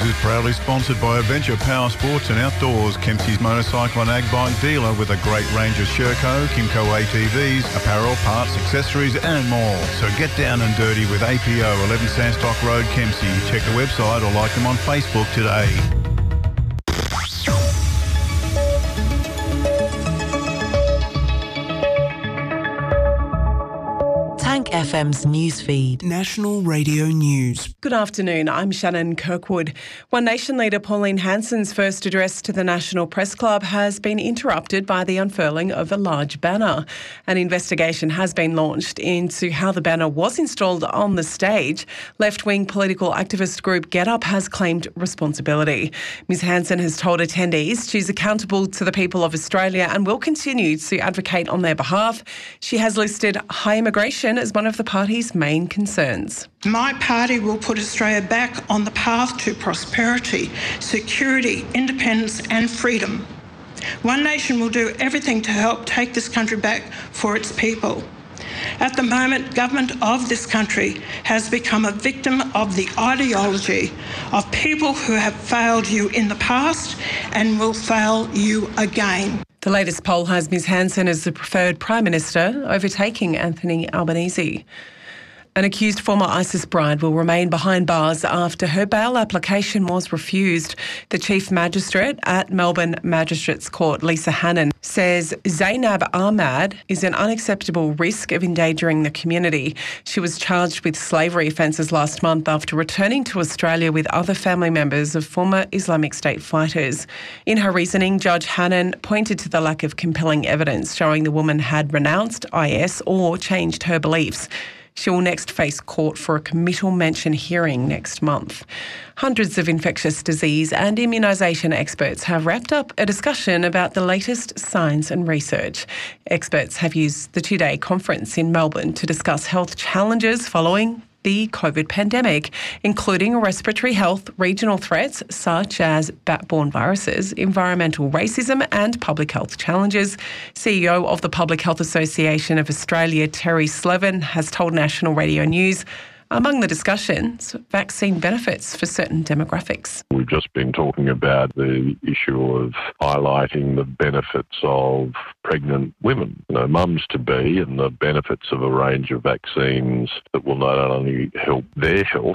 is proudly sponsored by Adventure Power Sports and Outdoors, Kempsey's motorcycle and ag bike dealer with a great range of Sherco, Kimco ATVs, apparel, parts, accessories and more. So get down and dirty with APO 11 Sandstock Road, Kempsey. Check the website or like them on Facebook today. Tank FM's newsfeed. National Radio News. Good afternoon, I'm Shannon Kirkwood. One Nation leader Pauline Hanson's first address to the National Press Club has been interrupted by the unfurling of a large banner. An investigation has been launched into how the banner was installed on the stage. Left-wing political activist group GetUp has claimed responsibility. Ms Hanson has told attendees she's accountable to the people of Australia and will continue to advocate on their behalf. She has listed high immigration as one of the party's main concerns. My party will put Australia back on the path to prosperity, security, independence and freedom. One Nation will do everything to help take this country back for its people. At the moment, government of this country has become a victim of the ideology of people who have failed you in the past and will fail you again. The latest poll has Ms Hanson as the preferred Prime Minister, overtaking Anthony Albanese. An accused former ISIS bride will remain behind bars after her bail application was refused. The Chief Magistrate at Melbourne Magistrates Court, Lisa Hannon, says Zainab Ahmad is an unacceptable risk of endangering the community. She was charged with slavery offences last month after returning to Australia with other family members of former Islamic State fighters. In her reasoning, Judge Hannon pointed to the lack of compelling evidence showing the woman had renounced IS or changed her beliefs. She will next face court for a committal mention hearing next month. Hundreds of infectious disease and immunisation experts have wrapped up a discussion about the latest science and research. Experts have used the two-day conference in Melbourne to discuss health challenges following the COVID pandemic, including respiratory health, regional threats such as bat-borne viruses, environmental racism and public health challenges. CEO of the Public Health Association of Australia, Terry Slevin, has told National Radio News among the discussions, vaccine benefits for certain demographics. We've just been talking about the issue of highlighting the benefits of pregnant women, mums-to-be, and the benefits of a range of vaccines that will not only help their health,